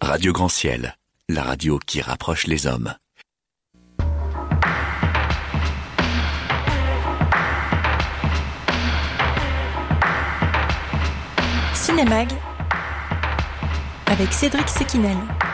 Radio Grand Ciel, la radio qui rapproche les hommes. Cinémag avec Cédric Sequinel.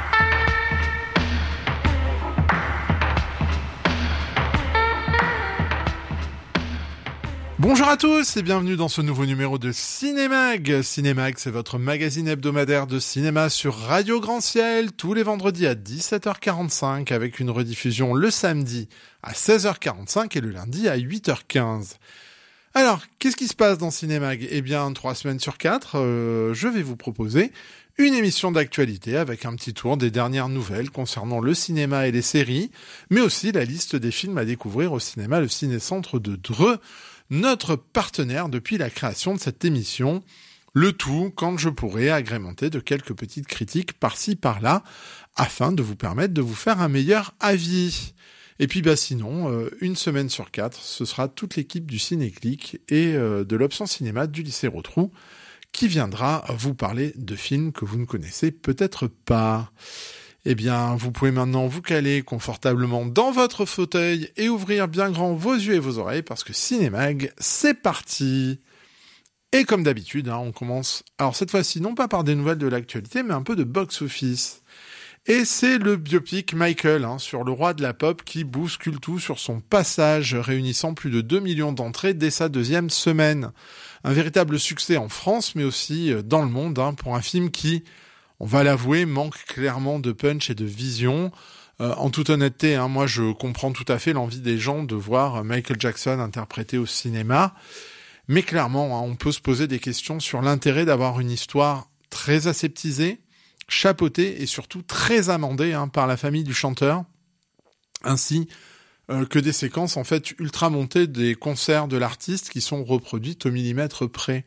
Bonjour à tous et bienvenue dans ce nouveau numéro de Cinémag. Cinémag, c'est votre magazine hebdomadaire de cinéma sur Radio Grand Ciel, tous les vendredis à 17h45 avec une rediffusion le samedi à 16h45 et le lundi à 8h15. Alors, qu'est-ce qui se passe dans Cinémag ? Eh bien, 3 semaines sur 4, je vais vous proposer une émission d'actualité avec un petit tour des dernières nouvelles concernant le cinéma et les séries, mais aussi la liste des films à découvrir au cinéma, le Ciné-Centre de Dreux, notre partenaire depuis la création de cette émission. Le tout, quand je pourrai, agrémenter de quelques petites critiques par-ci par-là, afin de vous permettre de vous faire un meilleur avis. Et puis sinon, une semaine sur 4, ce sera toute l'équipe du Ciné-Clic et de l'option cinéma du lycée Rotrou qui viendra vous parler de films que vous ne connaissez peut-être pas. Eh bien, vous pouvez maintenant vous caler confortablement dans votre fauteuil et ouvrir bien grand vos yeux et vos oreilles parce que Cinémag, c'est parti. Et comme d'habitude, on commence, alors cette fois-ci, non pas par des nouvelles de l'actualité, mais un peu de box-office. Et c'est le biopic Michael sur le roi de la pop qui bouscule tout sur son passage, réunissant plus de 2 millions d'entrées dès sa 2e semaine. Un véritable succès en France, mais aussi dans le monde, pour un film qui, on va l'avouer, manque clairement de punch et de vision. En toute honnêteté, moi je comprends tout à fait l'envie des gens de voir Michael Jackson interprété au cinéma. Mais clairement, on peut se poser des questions sur l'intérêt d'avoir une histoire très aseptisée, chapeautée et surtout très amendée par la famille du chanteur, ainsi que des séquences en fait ultra montées des concerts de l'artiste qui sont reproduites au millimètre près.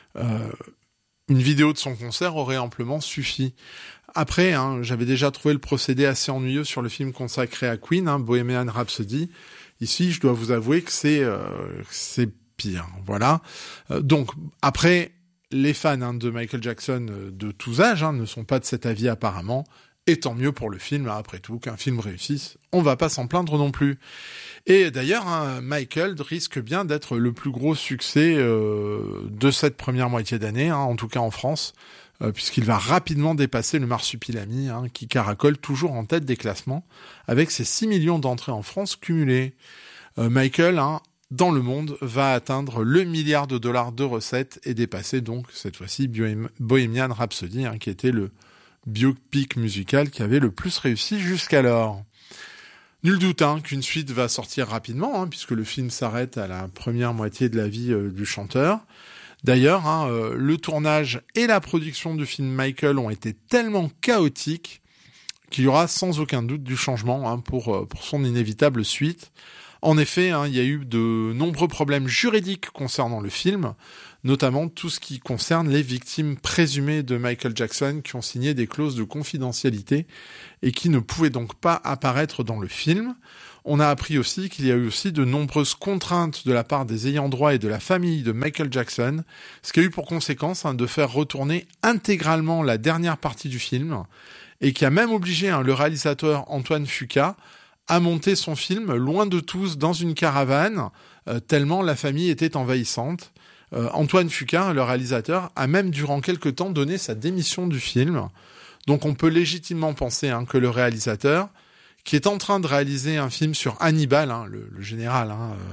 Une vidéo de son concert aurait amplement suffi. Après, j'avais déjà trouvé le procédé assez ennuyeux sur le film consacré à Queen, Bohemian Rhapsody. Ici, je dois vous avouer que c'est pire. Voilà. Donc, après, les fans de Michael Jackson de tous âges ne sont pas de cet avis apparemment. Et tant mieux pour le film, après tout, qu'un film réussisse. On va pas s'en plaindre non plus. Et d'ailleurs, Michael risque bien d'être le plus gros succès de cette première moitié d'année, en tout cas en France, puisqu'il va rapidement dépasser le Marsupilami, qui caracole toujours en tête des classements, avec ses 6 millions d'entrées en France cumulées. Michael, dans le monde, va atteindre le milliard de dollars de recettes et dépasser donc, cette fois-ci, Bohemian Rhapsody, qui était le biopic musical qui avait le plus réussi jusqu'alors. Nul doute qu'une suite va sortir rapidement, puisque le film s'arrête à la première moitié de la vie du chanteur. D'ailleurs, le tournage et la production du film Michael ont été tellement chaotiques qu'il y aura sans aucun doute du changement pour son inévitable suite. En effet, il y a eu de nombreux problèmes juridiques concernant le film, notamment tout ce qui concerne les victimes présumées de Michael Jackson qui ont signé des clauses de confidentialité et qui ne pouvaient donc pas apparaître dans le film. On a appris aussi qu'il y a eu aussi de nombreuses contraintes de la part des ayants droit et de la famille de Michael Jackson, ce qui a eu pour conséquence de faire retourner intégralement la dernière partie du film et qui a même obligé le réalisateur Antoine Fuqua à monter son film loin de tous dans une caravane, tellement la famille était envahissante. Antoine Fuqua, le réalisateur, a même durant quelque temps donné sa démission du film. Donc on peut légitimement penser que le réalisateur, qui est en train de réaliser un film sur Hannibal, le général,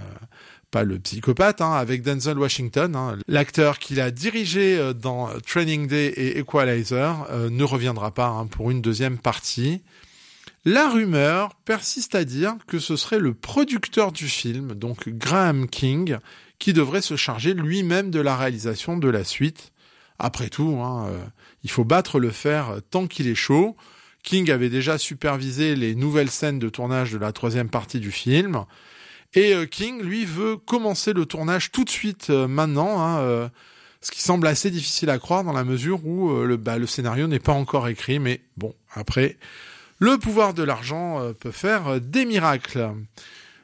pas le psychopathe, avec Denzel Washington, l'acteur qu'il a dirigé dans Training Day et Equalizer, ne reviendra pas pour une deuxième partie. La rumeur persiste à dire que ce serait le producteur du film, donc Graham King, qui devrait se charger lui-même de la réalisation de la suite. Après tout, il faut battre le fer tant qu'il est chaud. King avait déjà supervisé les nouvelles scènes de tournage de la 3e partie du film. Et King, lui, veut commencer le tournage tout de suite maintenant, ce qui semble assez difficile à croire dans la mesure où le scénario n'est pas encore écrit. Mais bon, après, le pouvoir de l'argent peut faire des miracles.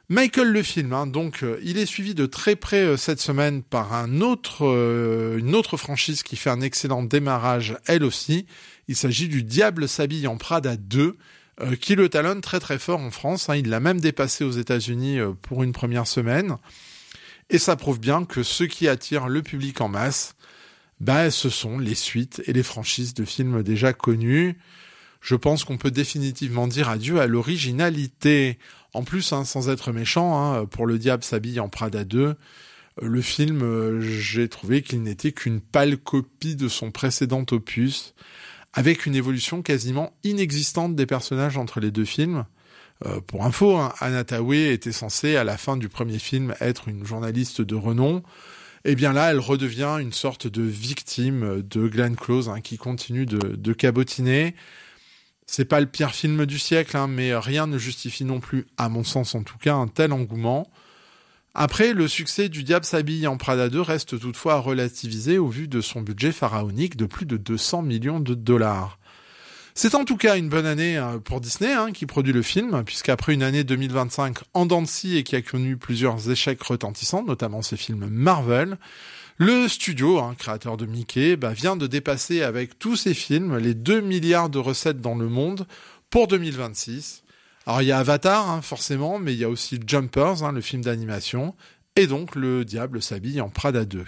Michael le film, donc il est suivi de très près cette semaine par une autre franchise qui fait un excellent démarrage elle aussi. Il s'agit du Diable s'habille en Prada 2, qui le talonne très très fort en France. Il l'a même dépassé aux États-Unis pour une première semaine. Et ça prouve bien que ce qui attire le public en masse, ce sont les suites et les franchises de films déjà connus. Je pense qu'on peut définitivement dire adieu à l'originalité. En plus, sans être méchant, pour Le Diable s'habille en Prada 2, le film, j'ai trouvé qu'il n'était qu'une pâle copie de son précédent opus, avec une évolution quasiment inexistante des personnages entre les deux films. Pour info, Anna Thaoué était censée, à la fin du premier film, être une journaliste de renom. Et bien là, elle redevient une sorte de victime de Glenn Close, qui continue de cabotiner. C'est pas le pire film du siècle, mais rien ne justifie non plus, à mon sens en tout cas, un tel engouement. Après, le succès du Diable s'habille en Prada 2 reste toutefois à relativiser au vu de son budget pharaonique de plus de 200 millions de dollars. C'est en tout cas une bonne année pour Disney, qui produit le film, puisqu'après une année 2025 en dents de scie et qui a connu plusieurs échecs retentissants, notamment ses films Marvel, le studio, créateur de Mickey, vient de dépasser avec tous ses films les 2 milliards de recettes dans le monde pour 2026. Alors il y a Avatar, forcément, mais il y a aussi Jumpers, le film d'animation, et donc Le Diable s'habille en Prada 2.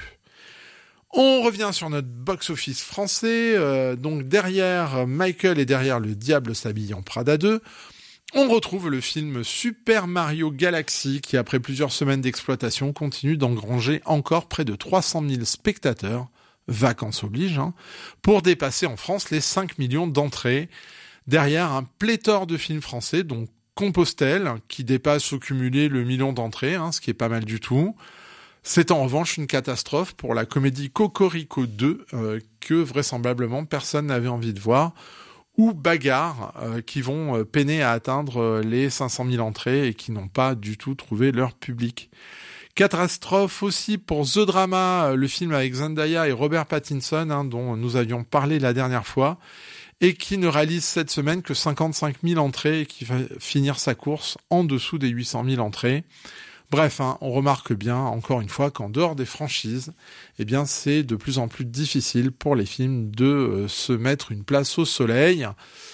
On revient sur notre box-office français, donc derrière Michael et derrière Le Diable s'habille en Prada 2, on retrouve le film Super Mario Galaxy qui, après plusieurs semaines d'exploitation, continue d'engranger encore près de 300 000 spectateurs, vacances oblige, pour dépasser en France les 5 millions d'entrées, derrière un pléthore de films français, dont Compostelle, qui dépasse au cumulé le million d'entrées, ce qui est pas mal du tout. C'est en revanche une catastrophe pour la comédie Cocorico 2, que vraisemblablement personne n'avait envie de voir, ou Bagarre, qui vont peiner à atteindre les 500 000 entrées et qui n'ont pas du tout trouvé leur public. Catastrophe aussi pour The Drama, le film avec Zendaya et Robert Pattinson, dont nous avions parlé la dernière fois, et qui ne réalise cette semaine que 55 000 entrées et qui va finir sa course en dessous des 800 000 entrées. Bref, on remarque bien, encore une fois, qu'en dehors des franchises, c'est de plus en plus difficile pour les films de se mettre une place au soleil.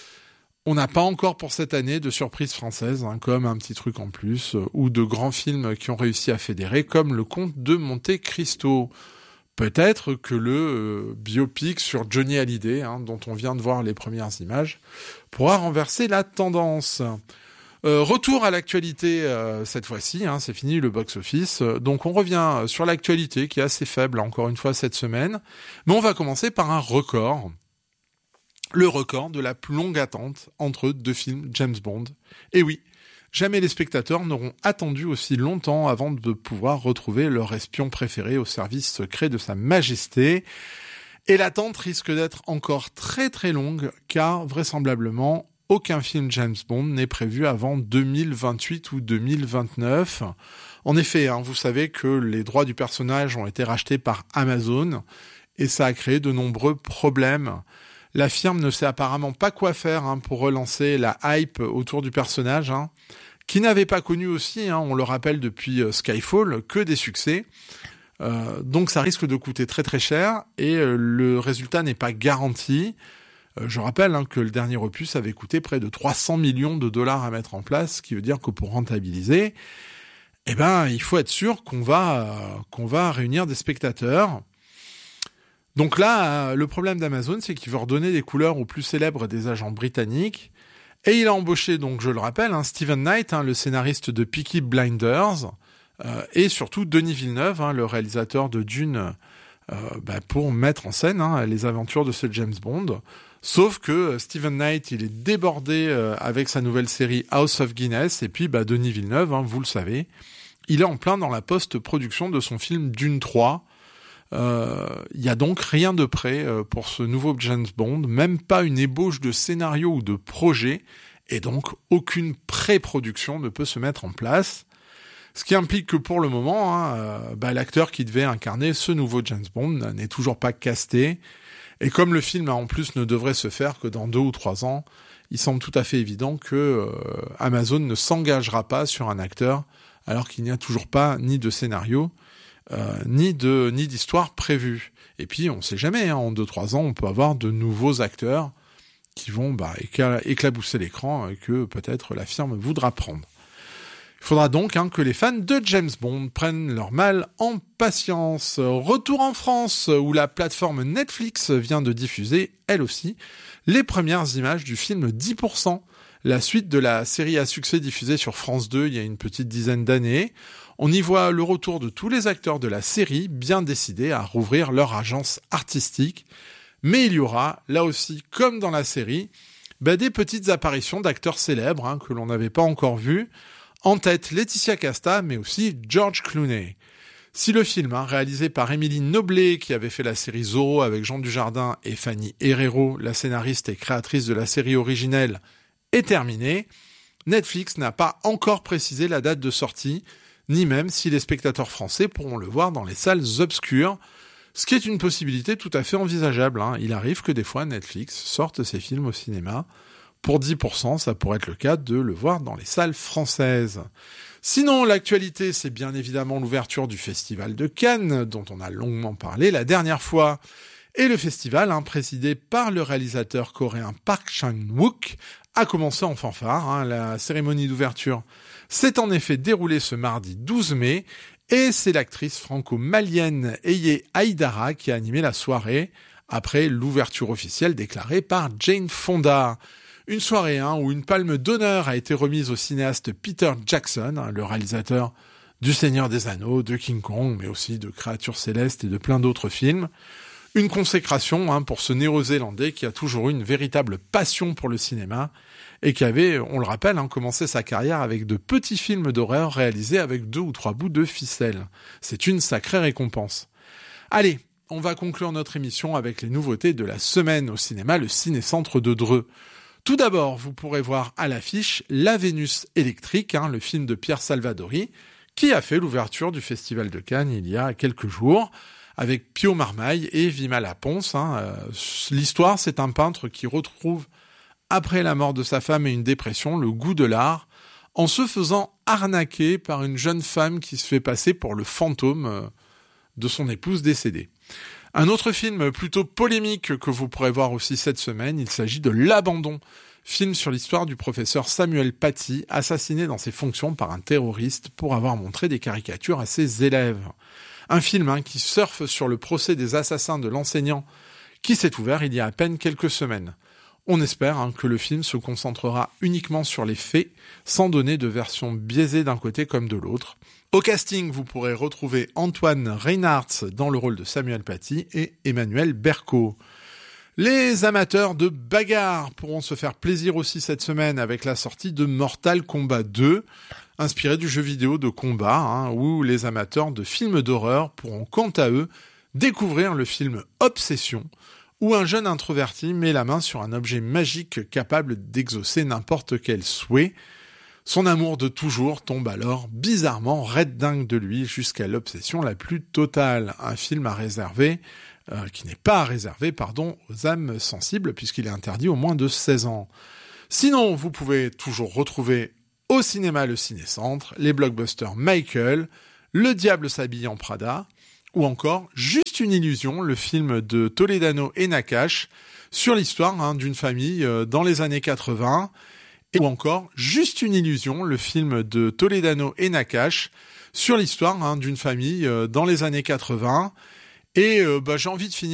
On n'a pas encore pour cette année de surprises françaises, comme Un petit truc en plus, ou de grands films qui ont réussi à fédérer, comme Le Comte de Monte Cristo. Peut-être que le biopic sur Johnny Hallyday, dont on vient de voir les premières images, pourra renverser la tendance. Retour à l'actualité cette fois-ci, c'est fini le box-office. Donc on revient sur l'actualité qui est assez faible encore une fois cette semaine. Mais on va commencer par un record. Le record de la plus longue attente entre deux films James Bond. Et oui, jamais les spectateurs n'auront attendu aussi longtemps avant de pouvoir retrouver leur espion préféré au service secret de Sa Majesté. Et l'attente risque d'être encore très très longue car vraisemblablement aucun film James Bond n'est prévu avant 2028 ou 2029. En effet, vous savez que les droits du personnage ont été rachetés par Amazon et ça a créé de nombreux problèmes. La firme ne sait apparemment pas quoi faire pour relancer la hype autour du personnage, qui n'avait pas connu aussi, on le rappelle depuis Skyfall, que des succès. Donc ça risque de coûter très très cher et le résultat n'est pas garanti. Je rappelle que le dernier opus avait coûté près de 300 millions de dollars à mettre en place, ce qui veut dire que pour rentabiliser, il faut être sûr qu'on va réunir des spectateurs. Donc là, le problème d'Amazon, c'est qu'il veut redonner des couleurs aux plus célèbres des agents britanniques. Et il a embauché, donc je le rappelle, Steven Knight, le scénariste de Peaky Blinders, et surtout Denis Villeneuve, le réalisateur de Dune, pour mettre en scène les aventures de ce James Bond. Sauf que Steven Knight, il est débordé avec sa nouvelle série House of Guinness, et puis Denis Villeneuve, vous le savez, il est en plein dans la post-production de son film Dune 3. Il y a donc rien de prêt pour ce nouveau James Bond, même pas une ébauche de scénario ou de projet, et donc aucune pré-production ne peut se mettre en place. Ce qui implique que pour le moment, l'acteur qui devait incarner ce nouveau James Bond n'est toujours pas casté. Et comme le film en plus ne devrait se faire que dans 2 ou 3 ans, il semble tout à fait évident que Amazon ne s'engagera pas sur un acteur alors qu'il n'y a toujours pas ni de scénario, ni d'histoire prévue. Et puis, on sait jamais, en 2-3 ans, on peut avoir de nouveaux acteurs qui vont éclabousser l'écran et que peut-être la firme voudra prendre. Il faudra donc que les fans de James Bond prennent leur mal en patience. Retour en France, où la plateforme Netflix vient de diffuser, elle aussi, les premières images du film 10%, la suite de la série à succès diffusée sur France 2 il y a une petite dizaine d'années. On y voit le retour de tous les acteurs de la série, bien décidés à rouvrir leur agence artistique. Mais il y aura, là aussi, comme dans la série, des petites apparitions d'acteurs célèbres que l'on n'avait pas encore vus. En tête, Laetitia Casta, mais aussi George Clooney. Si le film, réalisé par Émilie Noblet, qui avait fait la série Zorro avec Jean Dujardin et Fanny Herrero, la scénariste et créatrice de la série originelle, est terminé, Netflix n'a pas encore précisé la date de sortie, ni même si les spectateurs français pourront le voir dans les salles obscures, ce qui est une possibilité tout à fait envisageable. Il arrive que des fois Netflix sorte ses films au cinéma. Pour 10%, ça pourrait être le cas de le voir dans les salles françaises. Sinon, l'actualité, c'est bien évidemment l'ouverture du Festival de Cannes, dont on a longuement parlé la dernière fois. Et le festival, présidé par le réalisateur coréen Park Chan-wook, a commencé en fanfare. La cérémonie d'ouverture s'est en effet déroulée ce mardi 12 mai, et c'est l'actrice franco-malienne Eye Haïdara qui a animé la soirée, après l'ouverture officielle déclarée par Jane Fonda. Une soirée où une palme d'honneur a été remise au cinéaste Peter Jackson, le réalisateur du Seigneur des Anneaux, de King Kong, mais aussi de Créatures Célestes et de plein d'autres films. Une consécration pour ce Néo-Zélandais qui a toujours eu une véritable passion pour le cinéma et qui avait, on le rappelle, commencé sa carrière avec de petits films d'horreur réalisés avec 2 ou 3 bouts de ficelle. C'est une sacrée récompense. Allez, on va conclure notre émission avec les nouveautés de la semaine au cinéma, le Ciné-Centre de Dreux. Tout d'abord, vous pourrez voir à l'affiche La Vénus électrique, le film de Pierre Salvadori, qui a fait l'ouverture du Festival de Cannes il y a quelques jours, avec Pio Marmaille et Vimala Pons. L'histoire, c'est un peintre qui retrouve, après la mort de sa femme et une dépression, le goût de l'art, en se faisant arnaquer par une jeune femme qui se fait passer pour le fantôme de son épouse décédée. Un autre film plutôt polémique que vous pourrez voir aussi cette semaine, il s'agit de L'Abandon, film sur l'histoire du professeur Samuel Paty, assassiné dans ses fonctions par un terroriste pour avoir montré des caricatures à ses élèves. Un film qui surfe sur le procès des assassins de l'enseignant qui s'est ouvert il y a à peine quelques semaines. On espère que le film se concentrera uniquement sur les faits, sans donner de version biaisée d'un côté comme de l'autre. Au casting, vous pourrez retrouver Antoine Reinhardt dans le rôle de Samuel Paty et Emmanuel Berco. Les amateurs de bagarre pourront se faire plaisir aussi cette semaine avec la sortie de Mortal Kombat 2, inspiré du jeu vidéo de combat, où les amateurs de films d'horreur pourront quant à eux découvrir le film Obsession, où un jeune introverti met la main sur un objet magique capable d'exaucer n'importe quel souhait. Son amour de toujours tombe alors bizarrement raide dingue de lui jusqu'à l'obsession la plus totale. Un film qui n'est pas réservé aux âmes sensibles puisqu'il est interdit aux moins de 16 ans. Sinon, vous pouvez toujours retrouver au cinéma le Ciné-Centre, les blockbusters Michael, Le Diable s'habille en Prada, ou encore Juste une illusion, le film de Toledano et Nakache sur l'histoire d'une famille dans les années 80, ou encore Juste une illusion, le film de Toledano et Nakache sur l'histoire d'une famille dans les années 80. Et j'ai envie de finir